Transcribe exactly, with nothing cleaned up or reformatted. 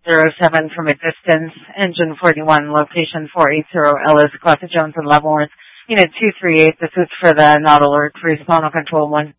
zero seven from a distance, engine forty-one, location four eighty Ellis, Classic Jones and Leavenworth. Unit two three eight, this is for the not alert, respond control one.